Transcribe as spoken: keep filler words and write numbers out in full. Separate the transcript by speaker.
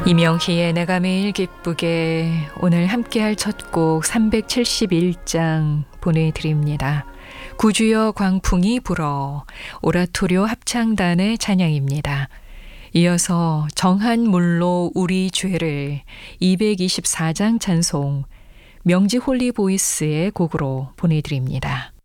Speaker 1: 이명희의 내가 매일 기쁘게 오늘 함께할 첫 곡 삼백칠십일 장 보내드립니다. 구주여 광풍이 불어 오라토리오 합창단의 찬양입니다. 이어서 정한 물로 우리 죄를 이백이십사 장 찬송 명지 홀리보이스의 곡으로 보내드립니다.